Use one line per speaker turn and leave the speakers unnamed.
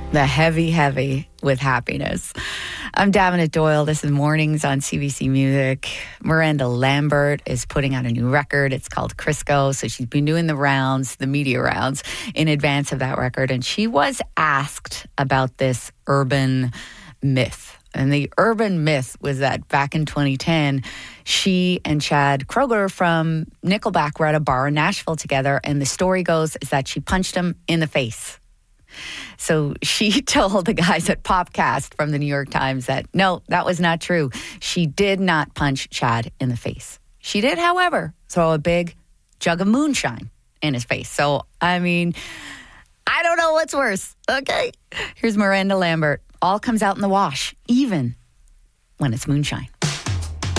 The heavy with happiness. I'm Davenant Doyle. This is Mornings on CBC Music. Miranda Lambert is putting out a new record. It's called Crisco. So she's been doing the rounds, the media rounds, in advance of that record. And she was asked about this urban myth. And the urban myth was that back in 2010, she and Chad Kroeger from Nickelback were at a bar in Nashville together. And the story goes is that she punched him in the face. So she told the guys at Popcast from the New York Times that, no, that was not true. She did not punch Chad in the face. She did, however, throw a big jug of moonshine in his face. So, I mean, I don't know what's worse, okay? Here's Miranda Lambert. All comes out in the wash, even when it's moonshine.